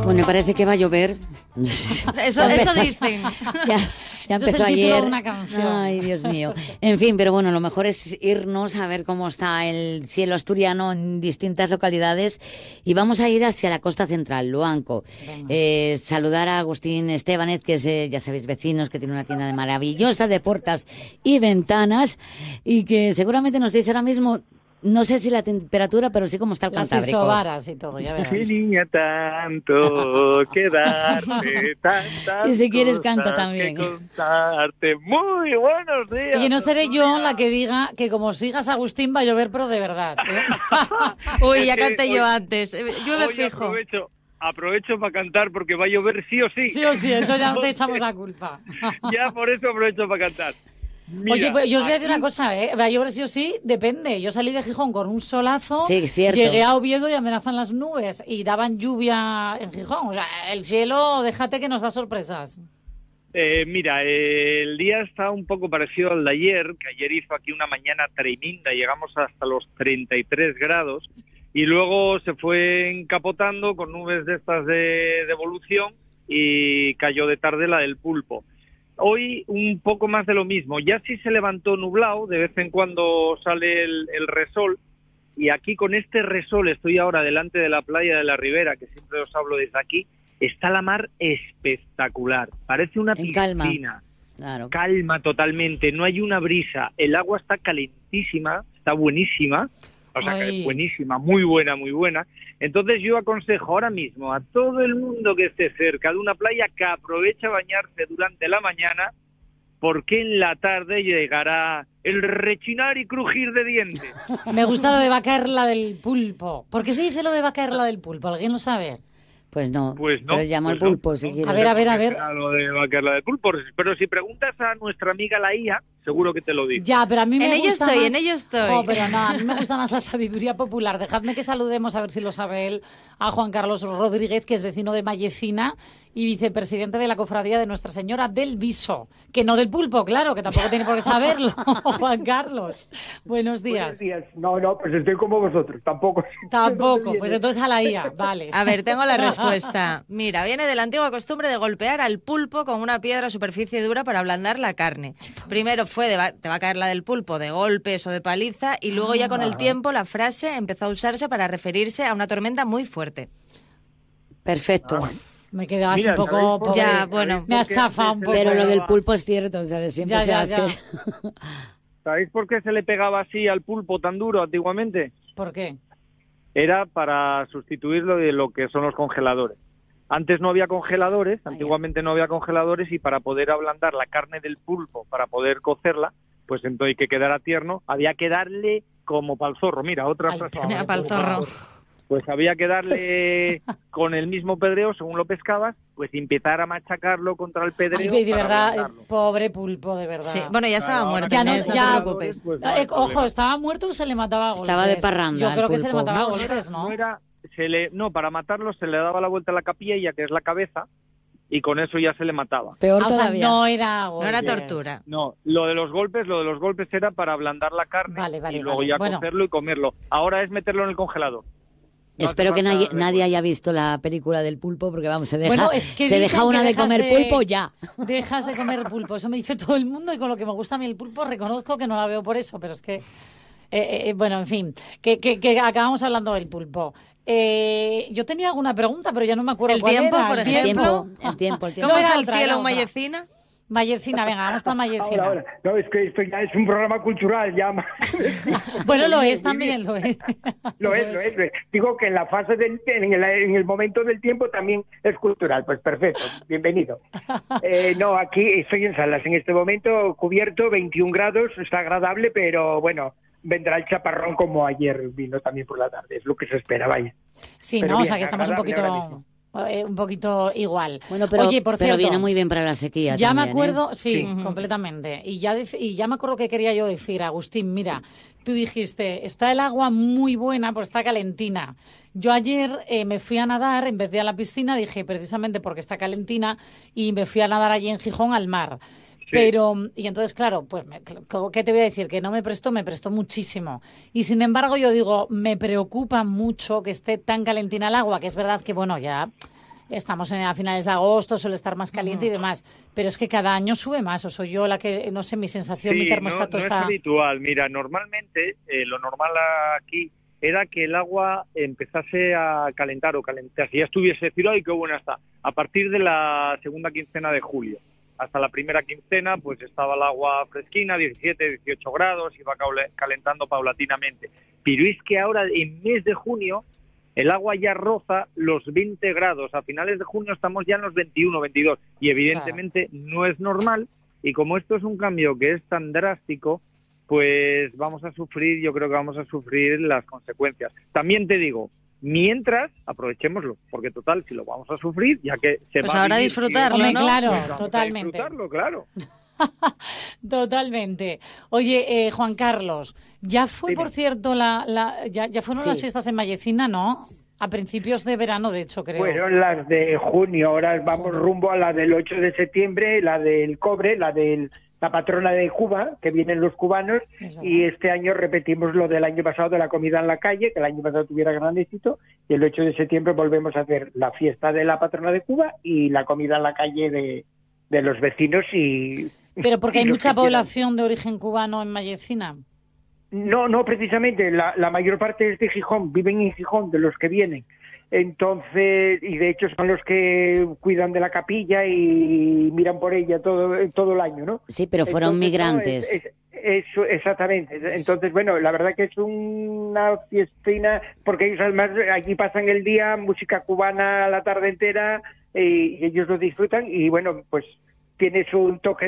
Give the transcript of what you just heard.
Bueno, parece que va a llover. Eso dicen. Ya Eso es empezó el título ayer. de una canción. Ay, Dios mío. En fin, pero bueno, lo mejor es irnos a ver cómo está el cielo asturiano en distintas localidades y vamos a ir hacia la costa central, Luanco. Saludar a Agustín Estebanez, que es, ya sabéis, vecinos, que tiene una tienda maravillosa de puertas y ventanas y que seguramente nos dice ahora mismo, no sé si la temperatura, pero sí como está el Las Cantábrico. isobaras y todo, ya verás. Qué niña tanto que darte, tantas Y si quieres cosas canta también. que contarte. Muy buenos días. Oye, no seré yo la que diga que como sigas Agustín va a llover, pero de verdad, ¿eh? Uy, ya Es que canté yo hoy- antes. Yo me Hoy fijo. aprovecho para cantar porque va a llover sí o sí. Sí o sí, entonces ya no te echamos la culpa. Ya por eso aprovecho para cantar. Mira, Oye, pues yo os voy a decir aquí- una cosa, ¿eh? Va a llover sí o sí, depende. Yo salí de Gijón con un solazo, Sí, cierto. llegué a Oviedo y amenazan las nubes y daban lluvia en Gijón. O sea, el cielo, déjate que nos da sorpresas. Mira, el día está un poco parecido al de ayer, que ayer hizo aquí una mañana tremenda, llegamos hasta los 33 grados y luego se fue encapotando con nubes de estas de evolución y cayó de tarde la del pulpo. Hoy un poco más de lo mismo, ya sí se levantó nublado, de vez en cuando sale el resol y aquí con este resol estoy ahora delante de la playa de la Ribera, que siempre os hablo desde aquí, está la mar espectacular, parece una En calma. piscina. Claro. Calma totalmente, no hay una brisa, el agua está calentísima, está buenísima, o sea, Ay. que buenísima, muy buena, muy buena. Entonces yo aconsejo ahora mismo a todo el mundo que esté cerca de una playa que aproveche a bañarse durante la mañana, porque en la tarde llegará el rechinar y crujir de dientes. Me gusta lo de va a caer la del pulpo. ¿Por qué se dice lo de va a caer la del pulpo? ¿Alguien lo sabe? Pues no, Pues no. pero llama al pues no, pulpo si no. quieres. A ver, a ver, a ver. Será lo de va a caer la del pulpo, pero si preguntas a nuestra amiga la IA, seguro que te lo dice. Ya, pero a mí me En ello gusta estoy, más... en ello estoy. Jo, pero no, a mí me gusta más la sabiduría popular. Dejadme que saludemos, a ver si lo sabe él, a Juan Carlos Rodríguez, que es vecino de Mallecina y vicepresidente de la Cofradía de Nuestra Señora del Viso. Que no del pulpo, claro, que tampoco tiene por qué saberlo. Juan Carlos, buenos días. Buenos días. No, pues estoy como vosotros, tampoco. Tampoco, pues entonces a la IA, vale. A ver, tengo la respuesta. Mira, viene de la antigua costumbre de golpear al pulpo con una piedra a superficie dura para ablandar la carne. Primero fue te va a caer la del pulpo de golpes o de paliza y luego ya con el tiempo la frase empezó a usarse para referirse a una tormenta muy fuerte. Perfecto. Me quedaba así Mira, un poco... ¿sabéis por pobre. qué? Ya, bueno. ¿Sabéis Me por has qué chafado un se le poco. Pero lo pegaba- del pulpo es cierto, o sea, de siempre Ya, se ya, hace. ya. ¿Sabéis por qué se le pegaba así al pulpo tan duro antiguamente? ¿Por qué? Era para sustituirlo de lo que son los congeladores. Antes no había congeladores, Ah, antiguamente no había congeladores y para poder ablandar la carne del pulpo, para poder cocerla, pues entonces que quedara tierno, había que darle como pa'l zorro. Mira, otra Ay, frase. pobre Pa'l zorro. Pues había que darle con el mismo pedreo, según lo pescabas, pues empezar a machacarlo contra el pedreo. Ay, de para verdad, ablandarlo. pobre pulpo, de verdad. Sí, bueno, ya estaba Claro, muerto. Ya no- Inés, ya- te preocupes. Pues no hay Ojo, problema. ¿estaba muerto o se le mataba a golpes? Estaba de parranda Yo el creo que se le pulpo. mataba a No, golpes, ¿no? no era, no, para matarlo se le daba la vuelta a la capilla, que es la cabeza, y con eso ya se le mataba. Peor Ah, o sea, todavía. no era No era golpes. tortura. No, lo de los golpes era para ablandar la carne Vale, vale, y luego vale. ya Bueno. cocerlo y comerlo. Ahora es meterlo en el congelador. No Espero hace que falta nadie haya visto la película del pulpo, porque vamos, se deja, Bueno, es que se dicen deja una que de dejas comer de- pulpo ya. Dejas de comer pulpo, eso me dice todo el mundo y con lo que me gusta a mí el pulpo reconozco que no la veo por eso, pero es que, bueno, en fin, que acabamos hablando del pulpo. Yo tenía alguna pregunta, pero ya no me acuerdo ¿El cuál tiempo, era. por El ejemplo? tiempo. ¿Cómo No, está era el otra, cielo era en otra. Mallecina? Mallecina, venga, vamos para Mallecina. Ahora. No, es que esto ya es un programa cultural, ya. Bueno, lo es también, lo es. Lo es. Digo que en la fase, en el momento del tiempo también es cultural. Pues perfecto, bienvenido. No, aquí estoy en Salas en este momento, cubierto, 21 grados, está agradable, pero bueno, vendrá el chaparrón como ayer vino también por la tarde, es lo que se espera, vaya. Sí, Pero ¿no? O bien, sea, que estamos agradable ahora un poquito igual. Bueno, pero, Oye, por pero cierto, viene muy bien para la sequía ya también, me acuerdo, ¿eh? sí, completamente. Y ya me acuerdo que quería yo decir, Agustín, mira, tú dijiste, está el agua muy buena, pues está calentina. Yo ayer me fui a nadar, en vez de a la piscina, dije, precisamente porque está calentina, y me fui a nadar allí en Gijón al mar. Pero, y entonces, claro, pues, ¿qué te voy a decir? Que no me prestó muchísimo. Y sin embargo, yo digo, me preocupa mucho que esté tan calentina el agua, que es verdad que, bueno, ya estamos a finales de agosto, suele estar más caliente y demás, pero es que cada año sube más, o soy yo la que, no sé, mi sensación, mi termostato no está... es habitual. Mira, normalmente lo normal aquí era que el agua empezase a calentar o calentarse, ya estuviese decir, ¡ay, qué buena está! A partir de la segunda quincena de julio. Hasta la primera quincena, pues estaba el agua fresquina, 17, 18 grados, iba calentando paulatinamente. Pero es que ahora, en mes de junio, el agua ya roza los 20 grados. A finales de junio estamos ya en los 21, 22. Y evidentemente no es normal. Y como esto es un cambio que es tan drástico, pues vamos a sufrir, yo creo que vamos a sufrir las consecuencias. También te digo, mientras, aprovechémoslo, porque total, si lo vamos a sufrir, ya que se pues va ahora a vivir, disfrutarlo, Hombre, ¿no? claro, pues vamos totalmente. a disfrutarlo, claro. Totalmente. Oye, Juan Carlos, ya fue, Dime. por cierto, ya fueron las fiestas en Mallecina, ¿no? A principios de verano, de hecho, creo. Fueron las de junio, ahora vamos rumbo a la del 8 de septiembre, la del cobre, la patrona de Cuba, que vienen los cubanos, y este año repetimos lo del año pasado de la comida en la calle, que el año pasado tuviera gran éxito, y el 8 de septiembre volvemos a hacer la fiesta de la patrona de Cuba y la comida en la calle de los vecinos y... Pero porque hay los mucha que quieran. población de origen cubano en Mallecina. No, precisamente, la mayor parte es de Gijón, viven en Gijón, de los que vienen. Entonces, y de hecho son los que cuidan de la capilla y miran por ella todo el año, ¿no? Sí, pero fueron migrantes. Eso, exactamente. Entonces, bueno, la verdad que es una fiestina, porque ellos además allí pasan el día, música cubana la tarde entera, y ellos lo disfrutan, y bueno, pues tiene su toque